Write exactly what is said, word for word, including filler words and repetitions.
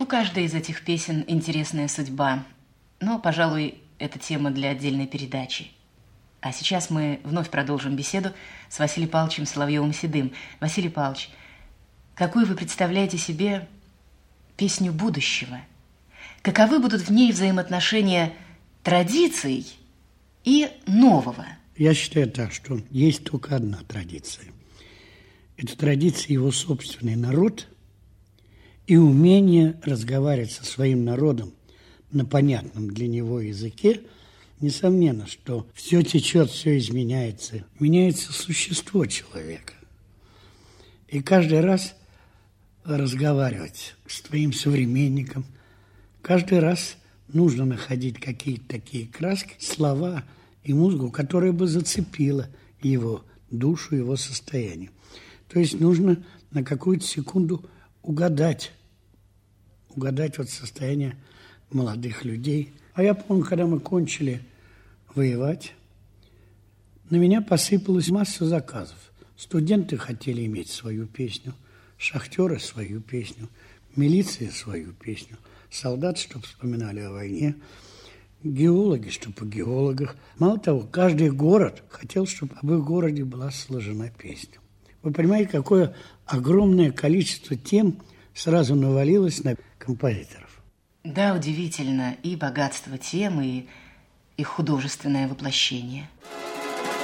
У каждой из этих песен интересная судьба, но, пожалуй, это тема для отдельной передачи. А сейчас мы вновь продолжим беседу с Василием Павловичем Соловьевым-Седым. Василий Павлович, какую вы представляете себе песню будущего? Каковы будут в ней взаимоотношения традиций и нового? Я считаю так, что есть только одна традиция. Это традиция его собственный народ и умение разговаривать со своим народом на понятном для него языке. Несомненно, что все течет, все изменяется. Меняется существо человека. И каждый раз разговаривать с твоим современником, каждый раз нужно находить какие-то такие краски, слова и музыку, которая бы зацепила его душу, его состояние. То есть нужно на какую-то секунду угадать, угадать вот состояние молодых людей. А я помню, когда мы кончили воевать, на меня посыпалась масса заказов. Студенты хотели иметь свою песню, шахтеры свою песню, милиция свою песню, солдаты, чтобы вспоминали о войне, геологи, чтобы о геологах. Мало того, каждый город хотел, чтобы об их городе была сложена песня. Вы понимаете, какое огромное количество тем сразу навалилось на композиторов. Да, удивительно. И богатство тем, и их художественное воплощение.